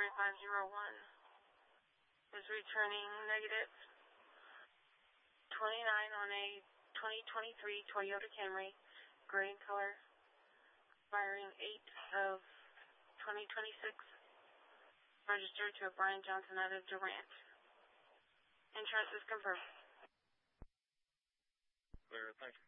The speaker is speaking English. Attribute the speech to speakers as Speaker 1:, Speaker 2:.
Speaker 1: is returning negative. 29 on a 2023 Toyota Camry, gray in color, expiring 8 of 2026, registered to a Brian Johnson out of Durant. Insurance is confirmed.
Speaker 2: Clear, thank you.